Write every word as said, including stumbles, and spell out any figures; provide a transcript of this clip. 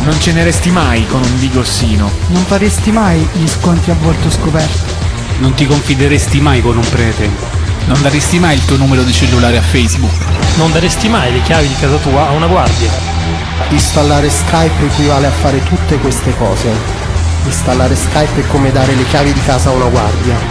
Non ceneresti mai con un bigossino. Non faresti mai gli scontri a volto scoperto. Non ti confideresti mai con un prete. Non daresti mai il tuo numero di cellulare a Facebook. Non daresti mai le chiavi di casa tua a una guardia. Installare Skype equivale a fare tutte queste cose. Installare Skype è come dare le chiavi di casa a una guardia.